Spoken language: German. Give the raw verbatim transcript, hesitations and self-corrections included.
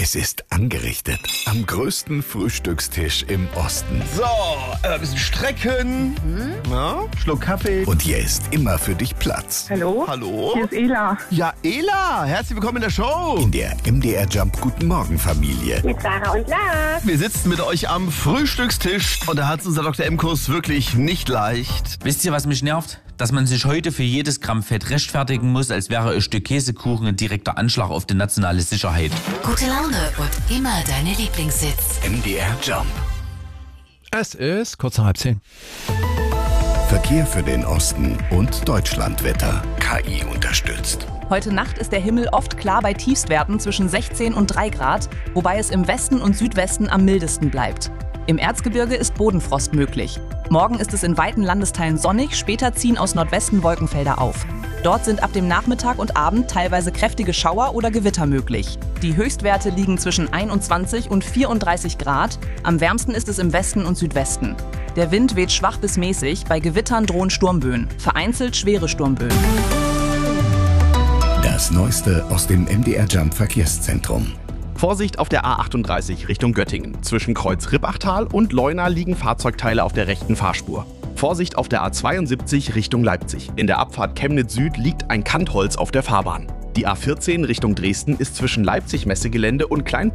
Es ist angerichtet am größten Frühstückstisch im Osten. So, ein bisschen strecken. Mhm. Na, Schluck Kaffee. Und hier ist immer für dich Platz. Hallo? Hallo? Hier ist Ela. Ja, Ela, herzlich willkommen in der Show. In der M D R Jump Guten Morgen Familie. Mit Sarah und Lars. Wir sitzen mit euch am Frühstückstisch und da hat unser Doktor M-Kurs wirklich nicht leicht. Wisst ihr, was mich nervt? Dass man sich heute für jedes Gramm Fett rechtfertigen muss, als wäre ein Stück Käsekuchen ein direkter Anschlag auf die nationale Sicherheit. Gute Laune und immer deine Lieblingssitz. M D R Jump. Es ist kurz nach halb zehn. Verkehr für den Osten und Deutschlandwetter. K I unterstützt. Heute Nacht ist der Himmel oft klar bei Tiefstwerten zwischen sechzehn und drei Grad, wobei es im Westen und Südwesten am mildesten bleibt. Im Erzgebirge ist Bodenfrost möglich. Morgen ist es in weiten Landesteilen sonnig, später ziehen aus Nordwesten Wolkenfelder auf. Dort sind ab dem Nachmittag und Abend teilweise kräftige Schauer oder Gewitter möglich. Die Höchstwerte liegen zwischen einundzwanzig und vierunddreißig Grad. Am wärmsten ist es im Westen und Südwesten. Der Wind weht schwach bis mäßig, bei Gewittern drohen Sturmböen, vereinzelt schwere Sturmböen. Das Neueste aus dem M D R Jump Verkehrszentrum. Vorsicht auf der A achtunddreißig Richtung Göttingen. Zwischen Kreuz Rippachtal und Leuna liegen Fahrzeugteile auf der rechten Fahrspur. Vorsicht auf der A zweiundsiebzig Richtung Leipzig. In der Abfahrt Chemnitz Süd liegt ein Kantholz auf der Fahrbahn. Die A vierzehn Richtung Dresden ist zwischen Leipzig-Messegelände und Klein